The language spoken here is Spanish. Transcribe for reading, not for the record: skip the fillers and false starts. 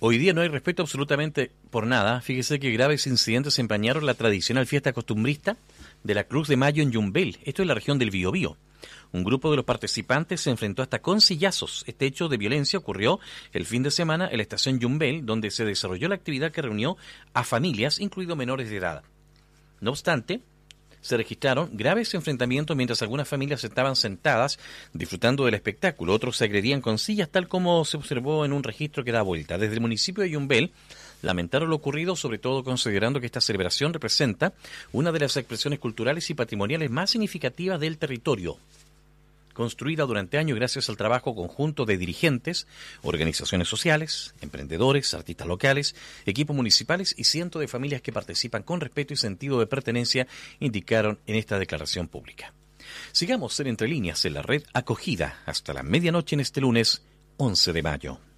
Hoy día no hay respeto absolutamente por nada. Fíjese que graves incidentes empañaron la tradicional fiesta costumbrista de la Cruz de Mayo en Yumbel. Esto es la región del Biobío. Un grupo de los participantes se enfrentó hasta con sillazos. Este hecho de violencia ocurrió el fin de semana en la estación Yumbel, donde se desarrolló la actividad que reunió a familias, incluidos menores de edad. No obstante, se registraron graves enfrentamientos mientras algunas familias estaban sentadas disfrutando del espectáculo. Otros se agredían con sillas, tal como se observó en un registro que da vuelta. Desde el municipio de Yumbel lamentaron lo ocurrido, sobre todo considerando que esta celebración representa una de las expresiones culturales y patrimoniales más significativas del territorio, construida durante años gracias al trabajo conjunto de dirigentes, organizaciones sociales, emprendedores, artistas locales, equipos municipales y cientos de familias que participan con respeto y sentido de pertenencia, indicaron en esta declaración pública. Sigamos en Entre Líneas en la red Acogida hasta la medianoche en este lunes 11 de mayo.